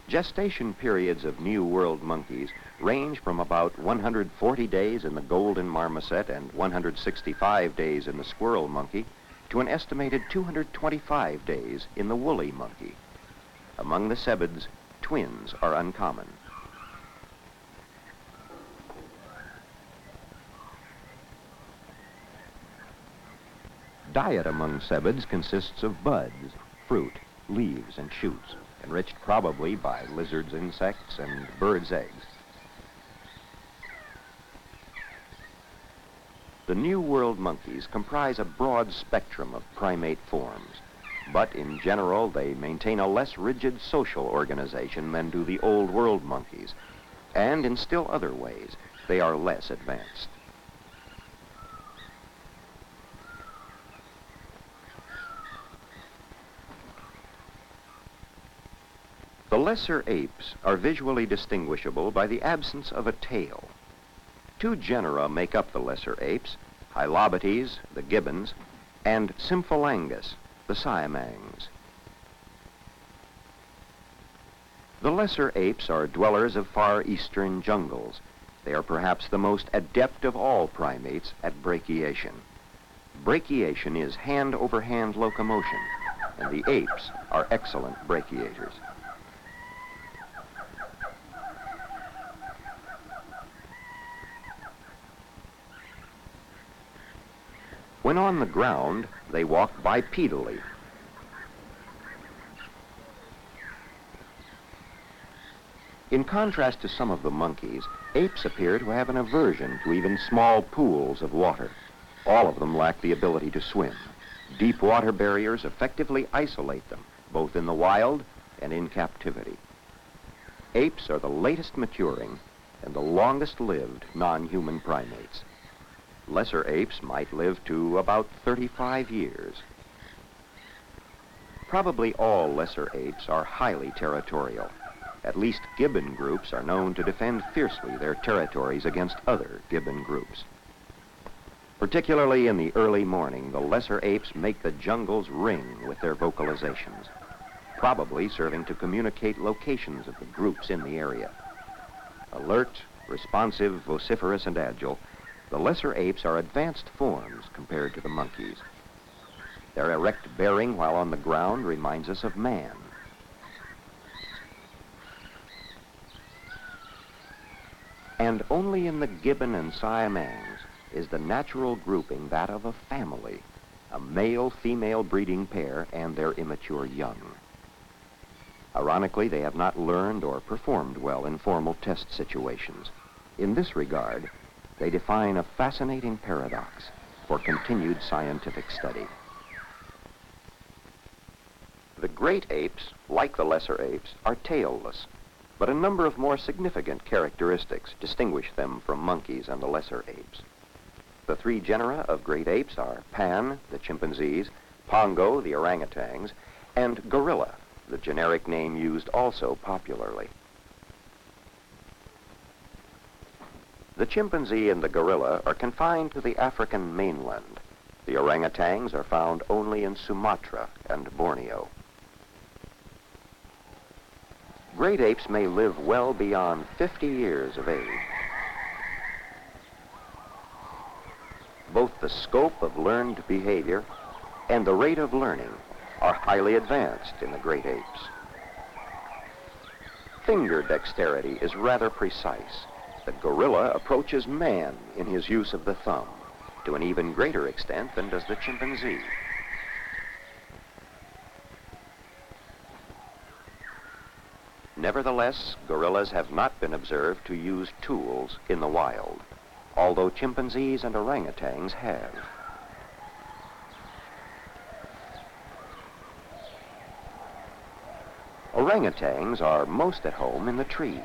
Gestation periods of New World monkeys range from about 140 days in the golden marmoset and 165 days in the squirrel monkey to an estimated 225 days in the woolly monkey. Among the cebids, twins are uncommon. Diet among cebids consists of buds, fruit, leaves, and shoots, enriched probably by lizards' insects and birds' eggs. The New World monkeys comprise a broad spectrum of primate forms, but in general they maintain a less rigid social organization than do the Old World monkeys, and in still other ways they are less advanced. The lesser apes are visually distinguishable by the absence of a tail. Two genera make up the lesser apes, Hylobates, the gibbons, and Symphalangus, the siamangs. The lesser apes are dwellers of far eastern jungles. They are perhaps the most adept of all primates at brachiation. Brachiation is hand-over-hand locomotion, and the apes are excellent brachiators. When on the ground, they walk bipedally. In contrast to some of the monkeys, apes appear to have an aversion to even small pools of water. All of them lack the ability to swim. Deep water barriers effectively isolate them, both in the wild and in captivity. Apes are the latest maturing and the longest lived non-human primates. Lesser apes might live to about 35 years. Probably all lesser apes are highly territorial. At least gibbon groups are known to defend fiercely their territories against other gibbon groups. Particularly in the early morning, the lesser apes make the jungles ring with their vocalizations, probably serving to communicate locations of the groups in the area. Alert, responsive, vociferous, and agile, the lesser apes are advanced forms compared to the monkeys. Their erect bearing while on the ground reminds us of man. And only in the gibbon and siamangs is the natural grouping that of a family, a male-female breeding pair and their immature young. Ironically, they have not learned or performed well in formal test situations. In this regard, they define a fascinating paradox for continued scientific study. The great apes, like the lesser apes, are tailless, but a number of more significant characteristics distinguish them from monkeys and the lesser apes. The three genera of great apes are Pan, the chimpanzees, Pongo, the orangutans, and Gorilla, the generic name used also popularly. The chimpanzee and the gorilla are confined to the African mainland. The orangutans are found only in Sumatra and Borneo. Great apes may live well beyond 50 years of age. Both the scope of learned behavior and the rate of learning are highly advanced in the great apes. Finger dexterity is rather precise. The gorilla approaches man in his use of the thumb to an even greater extent than does the chimpanzee. Nevertheless, gorillas have not been observed to use tools in the wild, although chimpanzees and orangutans have. Orangutans are most at home in the trees.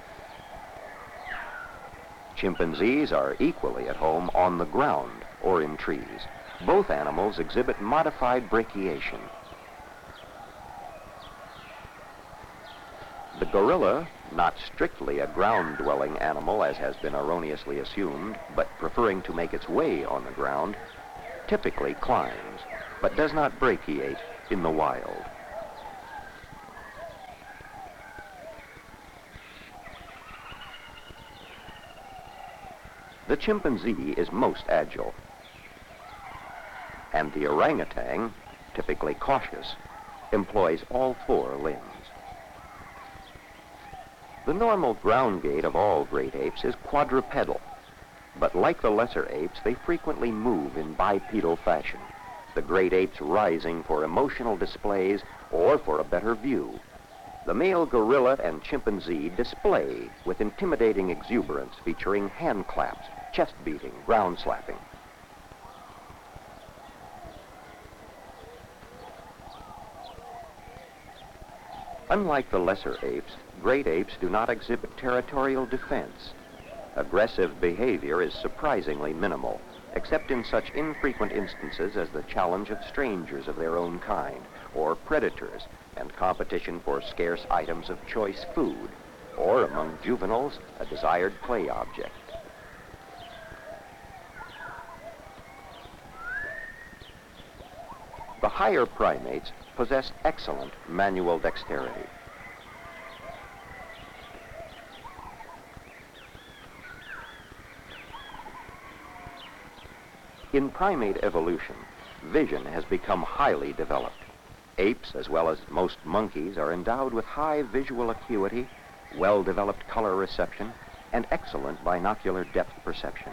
Chimpanzees are equally at home on the ground or in trees. Both animals exhibit modified brachiation. The gorilla, not strictly a ground-dwelling animal as has been erroneously assumed, but preferring to make its way on the ground, typically climbs, but does not brachiate in the wild. The chimpanzee is most agile, and the orangutan, typically cautious, employs all four limbs. The normal ground gait of all great apes is quadrupedal, but like the lesser apes, they frequently move in bipedal fashion, the great apes rising for emotional displays or for a better view. The male gorilla and chimpanzee display with intimidating exuberance, featuring hand claps, chest beating, ground slapping. Unlike the lesser apes, great apes do not exhibit territorial defense. Aggressive behavior is surprisingly minimal, except in such infrequent instances as the challenge of strangers of their own kind, or predators, and competition for scarce items of choice food, or among juveniles, a desired play object. The higher primates possess excellent manual dexterity. In primate evolution, vision has become highly developed. Apes, as well as most monkeys, are endowed with high visual acuity, well-developed color reception, and excellent binocular depth perception.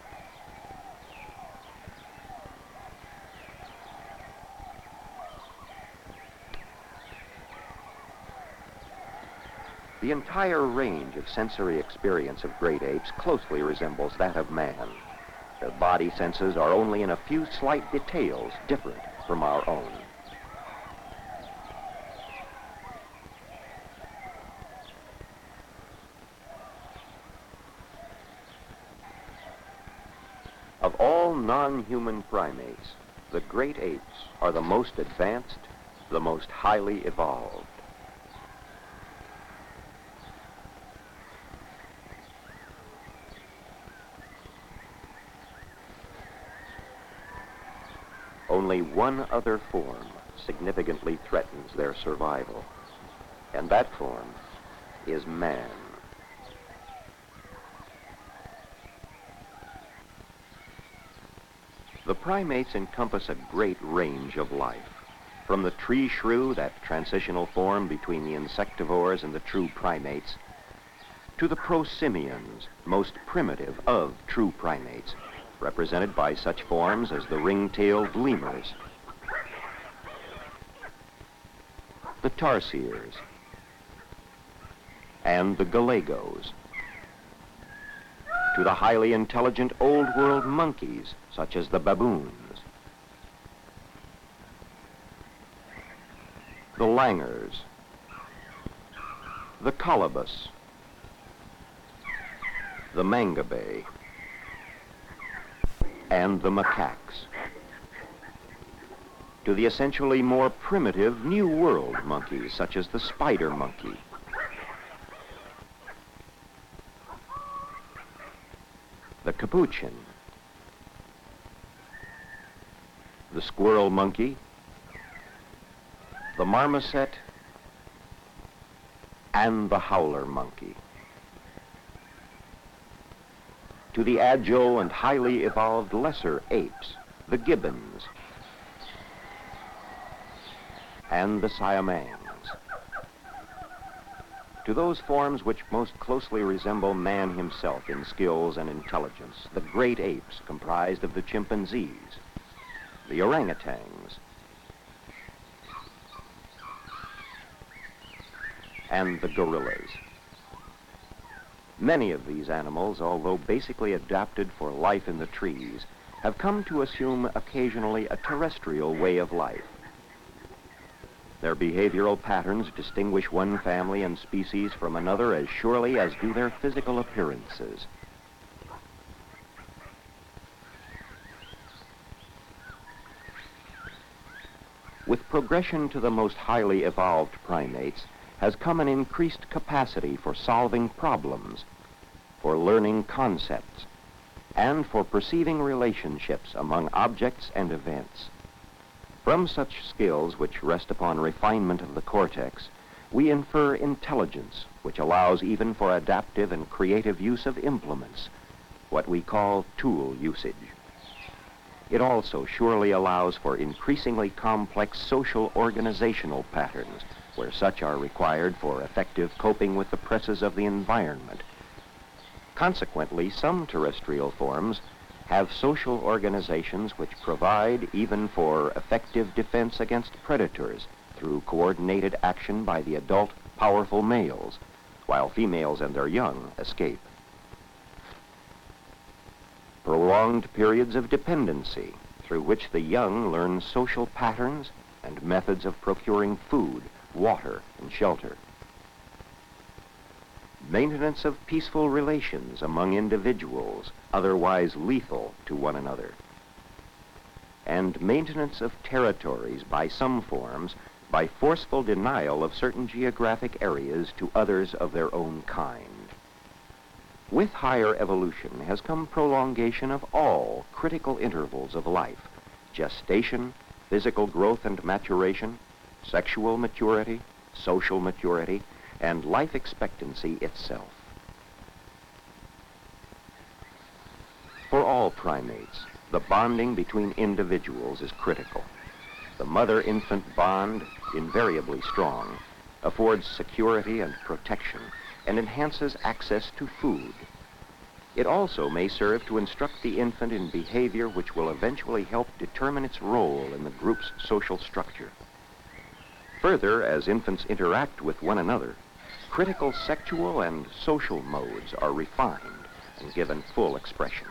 The entire range of sensory experience of great apes closely resembles that of man. Their body senses are only in a few slight details different from our own. Of all non-human primates, the great apes are the most advanced, the most highly evolved. Only one other form significantly threatens their survival, and that form is man. The primates encompass a great range of life, from the tree shrew, that transitional form between the insectivores and the true primates, to the prosimians, most primitive of true primates, represented by such forms as the ring-tailed lemurs, the tarsiers, and the galagos, to the highly intelligent Old World monkeys, such as the baboons, the langurs, the colobus, the mangabe, and the macaques, to the essentially more primitive New World monkeys, such as the spider monkey, the capuchin, the squirrel monkey, the marmoset, and the howler monkey, to the agile and highly evolved lesser apes, the gibbons, and the siamang, to those forms which most closely resemble man himself in skills and intelligence, the great apes comprised of the chimpanzees, the orangutans, and the gorillas. Many of these animals, although basically adapted for life in the trees, have come to assume occasionally a terrestrial way of life. Their behavioral patterns distinguish one family and species from another as surely as do their physical appearances. With progression to the most highly evolved primates has come an increased capacity for solving problems, for learning concepts, and for perceiving relationships among objects and events. From such skills, which rest upon refinement of the cortex, we infer intelligence, which allows even for adaptive and creative use of implements, what we call tool usage. It also surely allows for increasingly complex social organizational patterns, where such are required for effective coping with the presses of the environment. Consequently, some terrestrial forms have social organizations which provide even for effective defense against predators through coordinated action by the adult, powerful males, while females and their young escape. Prolonged periods of dependency through which the young learn social patterns and methods of procuring food, water, and shelter. Maintenance of peaceful relations among individuals otherwise lethal to one another. And maintenance of territories by some forms by forceful denial of certain geographic areas to others of their own kind. With higher evolution has come prolongation of all critical intervals of life: gestation, physical growth and maturation, sexual maturity, social maturity, and life expectancy itself. For all primates, the bonding between individuals is critical. The mother-infant bond, invariably strong, affords security and protection and enhances access to food. It also may serve to instruct the infant in behavior which will eventually help determine its role in the group's social structure. Further, as infants interact with one another, critical sexual and social modes are refined and given full expression.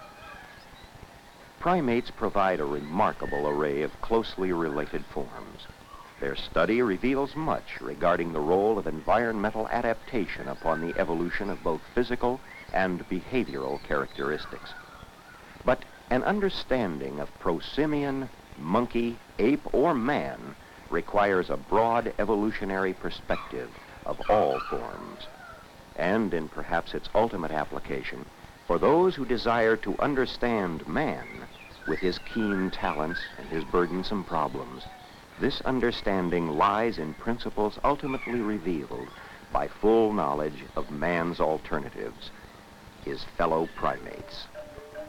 Primates provide a remarkable array of closely related forms. Their study reveals much regarding the role of environmental adaptation upon the evolution of both physical and behavioral characteristics. But an understanding of prosimian, monkey, ape, or man requires a broad evolutionary perspective of all forms, and in perhaps its ultimate application, for those who desire to understand man with his keen talents and his burdensome problems, this understanding lies in principles ultimately revealed by full knowledge of man's alternatives, his fellow primates.